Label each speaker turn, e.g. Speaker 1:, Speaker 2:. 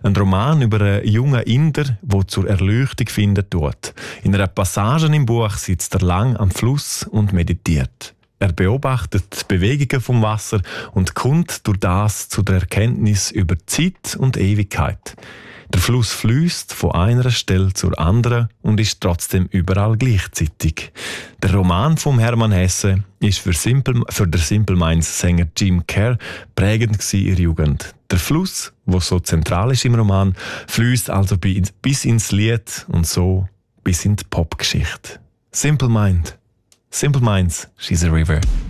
Speaker 1: Ein Roman über einen jungen Inder, der zur Erleuchtung finden tut. In einer Passage im Buch sitzt er lang am Fluss und meditiert. Er beobachtet die Bewegungen vom Wasser und kommt durch das zu der Erkenntnis über Zeit und Ewigkeit. Der Fluss fließt von einer Stelle zur anderen und ist trotzdem überall gleichzeitig. Der Roman von Hermann Hesse ist für den Simple Minds Sänger Jim Kerr prägend in der Jugend. Der Fluss, der so zentral ist im Roman, fließt also bis ins Lied und so bis in die Popgeschichte. Simple Minds, She's a River.